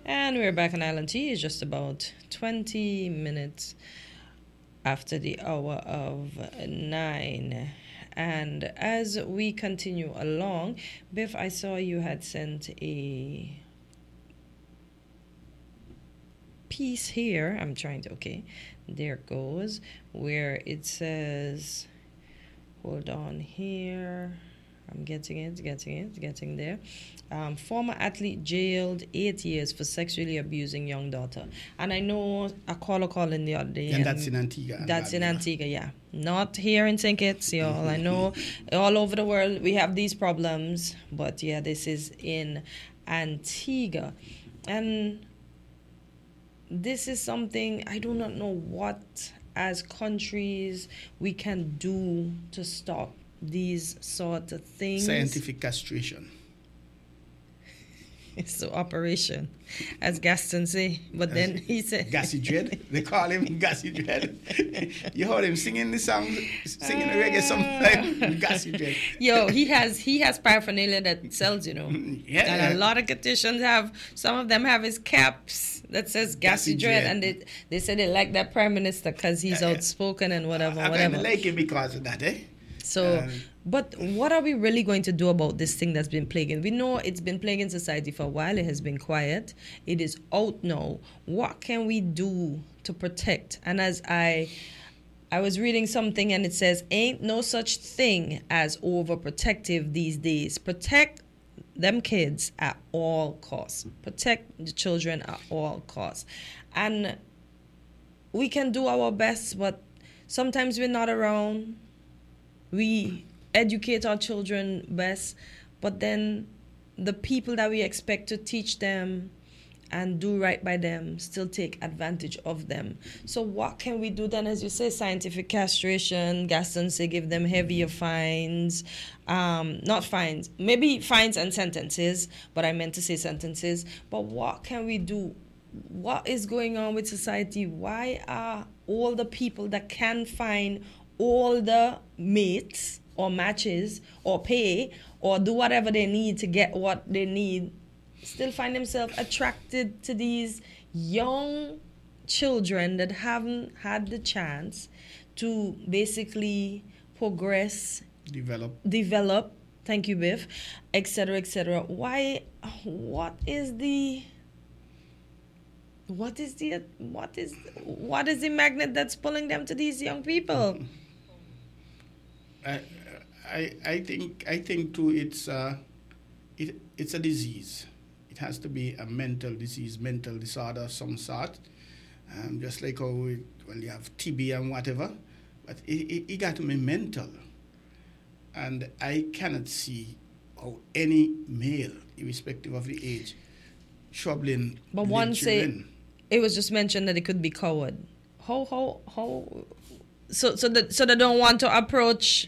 And we're back on Island Tea. It's just about 20 minutes after the hour of 9. And as we continue along, Biff, I saw you had sent a piece here. I'm trying to, okay, there it goes, where it says, hold on here. I'm getting there. Former athlete jailed 8 years for sexually abusing young daughter. And I know a caller calling the other day. And that's in Antigua. That's in Antigua, yeah. Not here in St. Kitts, y'all. I know all over the world we have these problems. But yeah, this is in Antigua. And this is something, I do not know what as countries we can do to stop these sort of things. Scientific castration. It's the operation, as Gaston say. But then he said... Gassy Dread. They call him Gassy Dread. You heard him singing the song, singing the reggae sometime. Gassy Dread. Yo, he has paraphernalia that sells, you know. Yeah. And a lot of petitions have, some of them have his caps that says Gassy Dread. And they say they like that prime minister because he's outspoken and whatever. I like it because of that, eh? So, but what are we really going to do about this thing that's been plaguing? We know it's been plaguing society for a while. It has been quiet. It is out now. What can we do to protect? And as I was reading something and it says, ain't no such thing as overprotective these days. Protect them kids at all costs. Protect the children at all costs. And we can do our best, but sometimes we're not around. We educate our children best, but then the people that we expect to teach them and do right by them still take advantage of them. So what can we do then? As you say, scientific castration. Gaston say give them heavier fines. Not fines, maybe fines and sentences, but I meant to say sentences. But what can we do? What is going on with society? Why are all the people that can find all the mates or matches or pay or do whatever they need to get what they need still find themselves attracted to these young children that haven't had the chance to basically progress, develop, thank you, Biff, etc., etc. Why? What is the magnet that's pulling them to these young people? I think too it's a disease. It has to be a mental disease, mental disorder of some sort. Just like how you have TB and whatever, but it got to be mental. And I cannot see how any male, irrespective of the age, troubling. But one say it was just mentioned that it could be coward. How? So they don't want to approach.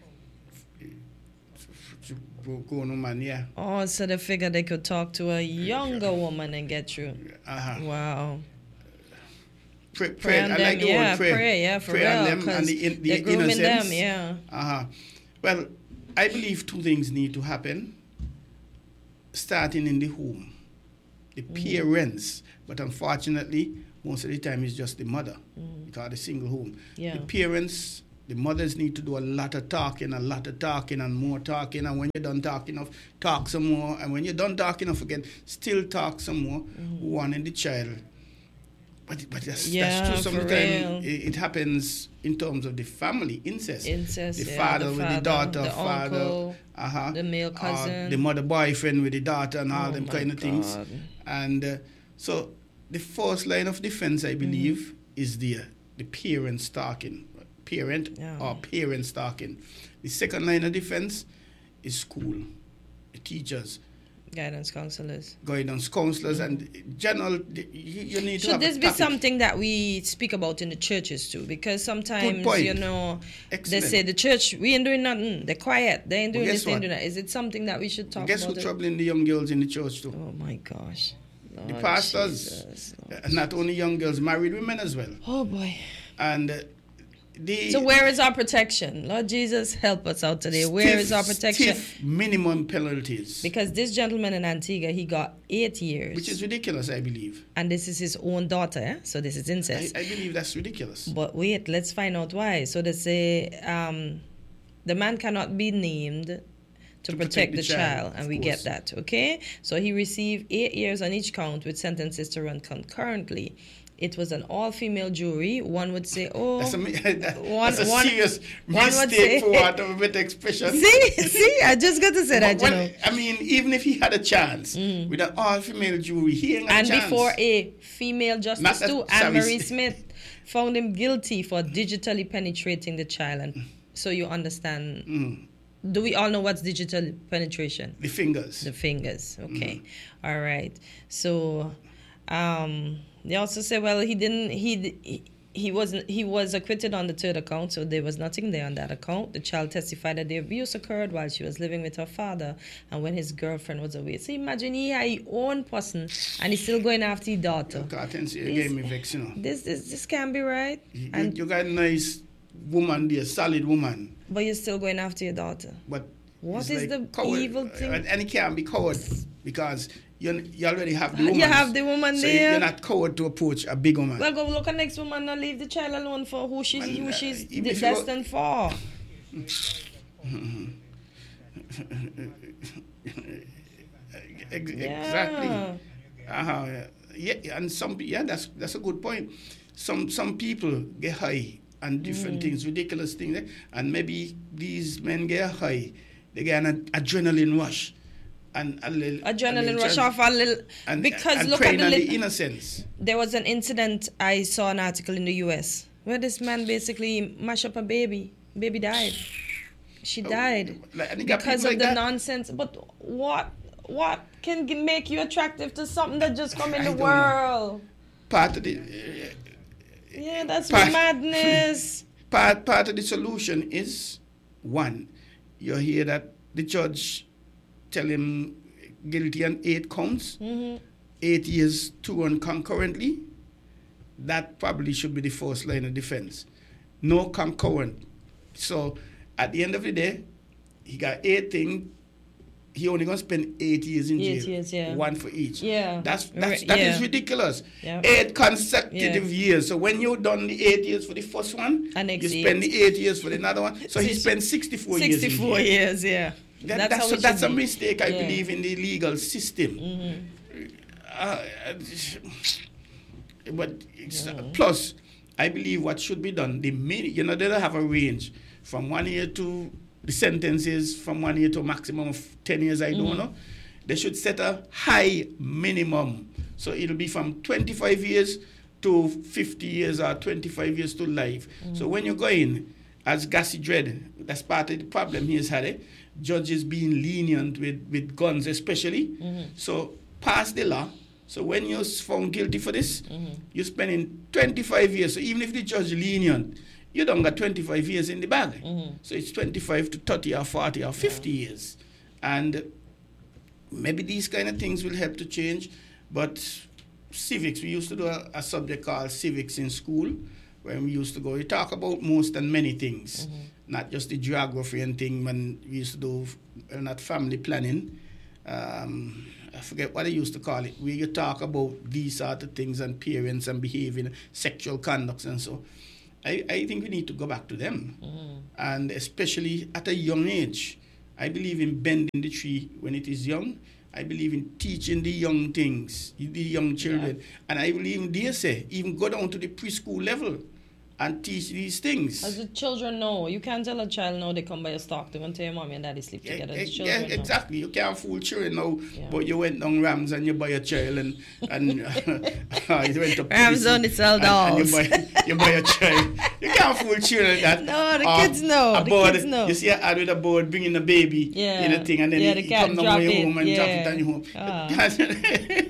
Man, yeah. Oh, so they figured they could talk to a younger woman and get through. Wow. Pray I like the word pray. Pray, yeah, for pray real. On them and the grooming innocence. them, yeah. Well, I believe two things need to happen. Starting in the home, the parents, but unfortunately, most of the time it's just the mother because the single home. Yeah. The parents, the mothers need to do a lot of talking and more talking. And when you're done talking enough, talk some more. And when you're done talking enough again, still talk some more, warning the child. But that's true. Sometimes it happens in terms of the family, incest. The father with the daughter, the father, uncle, the male cousin. the mother boyfriend with the daughter and all them kind of God. things. And so the first line of defense, I believe, is the parents talking. Or parents talking. The second line of defense is school, the teachers. Guidance counselors and general, you need to Should have this a be topic. something that we speak about in the churches too? Because sometimes, Excellent. they say the church, we ain't doing nothing. They're quiet. They ain't doing this, they ain't what? doing that. Is it something that we should talk Guess about? who's troubling the young girls in the church too? Oh my gosh. Lord The pastors. Jesus, Not only young girls, married women as well. Oh boy. And So where is our protection? Lord Jesus, help us out today. Where is our protection? Stiff minimum penalties. Because this gentleman in Antigua, he got 8 years. Which is ridiculous, I believe. And this is his own daughter, eh? So this is incest. I believe that's ridiculous. But wait, let's find out why. So they say the man cannot be named to protect the child, and we get that, okay? So he received 8 years on each count with sentences to run concurrently. It was an all-female jury. One would say, "Oh, that's a serious mistake for want of a better expression." See, I just got to say that. Well, I mean, even if he had a chance with an all-female jury, he ain't got a chance. And before a female justice too, Anne-Marie Smith found him guilty for digitally penetrating the child. And so you understand. Do we all know what's digital penetration? The fingers. The fingers. Okay. All right. So. They also say, well, he was acquitted on the third account, so there was nothing there on that account. The child testified that the abuse occurred while she was living with her father and when his girlfriend was away. So imagine he had his own person and he's still going after his daughter. This can't be right. You got a nice woman there, solid woman. But you're still going after your daughter. But what is the evil thing? And it can't be coward because you already have the woman. You have the woman so there. You're not coward to approach a big woman. Well, go look at the next woman and leave the child alone for who she's destined for. Exactly. Yeah, and that's a good point. Some people get high and different things, ridiculous things, and maybe these men get high. They get an adrenaline rush. And adrenaline rush off a little because and look preying at the innocence. There was an incident. I saw an article in the U.S. where this man basically mashed up a baby. Baby died. She died because of the nonsense. But what can make you attractive to something that just come in the world? Part of the that's madness. Part of the solution is one. You hear that the judge tell him guilty on 8 counts, 8 years to run concurrently. That probably should be the first line of defense. No concurrent. So at the end of the day, he got 8 things. He only gonna spend 8 years in jail. 8 years, yeah. One for each. Yeah. That is ridiculous. Yeah. 8 consecutive years. So when you done the 8 years for the first one, you spend the 8 years for the another one. So he spent 64 years. 64 years, yeah. That's a mistake, I believe, in the legal system. Plus, I believe what should be done, they don't have a range from 1 year to the sentences from 1 year to a maximum of 10 years, I don't know. They should set a high minimum. So it'll be from 25 years to 50 years or 25 years to life. So when you go in, as Gassi Dread, that's part of the problem he has had, judges being lenient with guns especially. So pass the law. So when you're found guilty for this, you're spending 25 years. So even if the judge lenient, you don't got 25 years in the bag. So it's 25 to 30 or 40 or 50 years. And maybe these kind of things will help to change. But civics, we used to do a subject called civics in school, where we used to go, we talk about most and many things, not just the geography and thing, when we used to do, not family planning. I forget what I used to call it, where you talk about these sort of things and parents and behavior, sexual conducts and so. I think we need to go back to them. And especially at a young age. I believe in bending the tree when it is young. I believe in teaching the young things, the young children. And I believe, dare say, even go down to the preschool level and teach these things. As the children know. You can't tell a child now they come by a stock. They're going to tell your mommy and daddy sleep together. Exactly. You can't fool children now. But you went down Rams and you buy a child and you went to Rams don't sell dolls. And you buy a child. You can't fool children that. No, the kids know. The kids know. You see an ad with a board bringing a baby in a thing and then you come down your home and drop it on your home.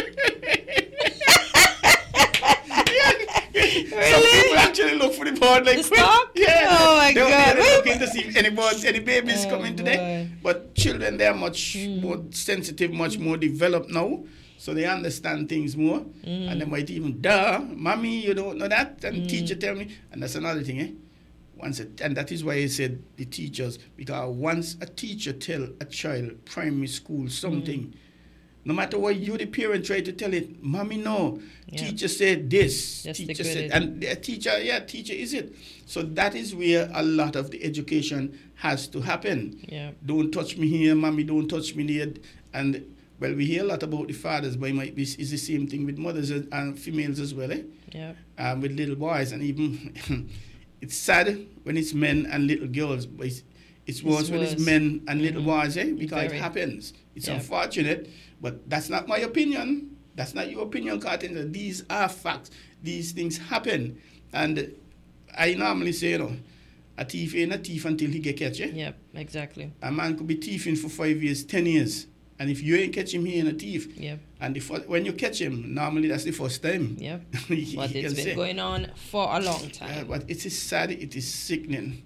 Really? Some people actually look for the board like the stock? Yeah. Oh my God. They're looking to see if any babies coming today. But children, they're much more sensitive, much more developed now. So they understand things more. And they might even, mommy, you don't know that. And teacher tell me. And that's another thing, And that is why I said the teachers, because once a teacher tell a child, primary school, something, no matter what you, the parent, try to tell it, mommy, no, teacher said this, Just teacher said, and the teacher, teacher is it. So that is where a lot of the education has to happen. Yeah. Don't touch me here, mommy, don't touch me there. And, well, we hear a lot about the fathers, but it's the same thing with mothers and females as well, Yeah. with little boys. And even, it's sad when it's men and little girls, but it's worse when it's men and little boys, because it happens. It's unfortunate, but that's not my opinion. That's not your opinion, Carter. These are facts. These things happen. And I normally say, a thief ain't a thief until he get catch. Yep, exactly. A man could be thieving for 5 years, 10 years. And if you ain't catch him, he ain't a thief. Yep. And when you catch him, normally that's the first time. Yep. But it's been going on for a long time. But it is sad, it is sickening.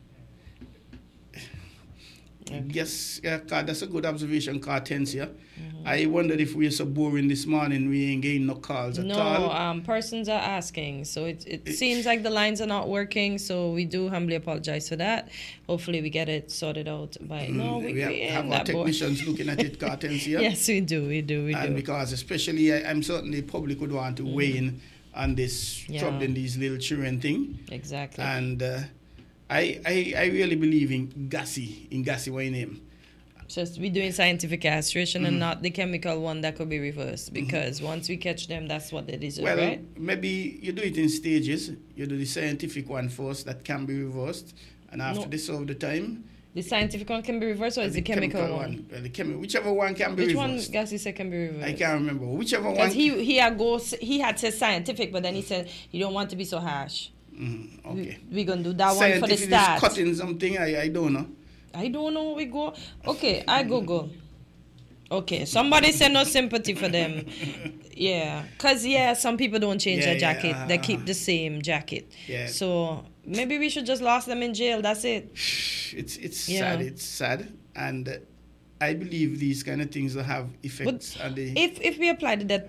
Yes, God, that's a good observation, Cartens here. I wondered if we're so boring this morning, we ain't getting no calls at all. No, persons are asking. So it seems like the lines are not working, so we do humbly apologize for that. Hopefully we get it sorted out by... we have our technicians looking at it, Cartens here. Yes, we do. And because especially, I'm certain the public would want to weigh in on this troubling these little children thing. Exactly. And... I really believe in Gassi, what name? Just we doing scientific castration and not the chemical one that could be reversed, because once we catch them, that's what they deserve, right? Maybe you do it in stages. You do the scientific one first that can be reversed, and after they serve the time. The scientific one can be reversed, or is the chemical one? Well, whichever one can be reversed. Which one Gassi said can be reversed? I can't remember. Whichever one. Because he had said scientific, but then he said you don't want to be so harsh. Okay. We're going to do that one for the start. Is cutting something, I don't know. I don't know. We go. Okay, I Google. Okay, somebody say no sympathy for them. Yeah, because, some people don't change their jacket. They keep the same jacket. Yeah. So maybe we should just lock them in jail. That's it. It's sad. It's sad. And I believe these kind of things will have effects. But if we applied that,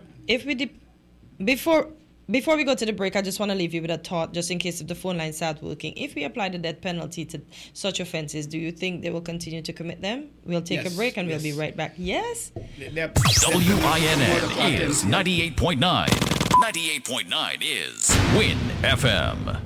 Before we go to the break, I just want to leave you with a thought, just in case if the phone lines start working. If we apply the death penalty to such offenses, do you think they will continue to commit them? We'll take a break and we'll be right back. Yes? WINN is 98.9. 98.9 is WIN FM.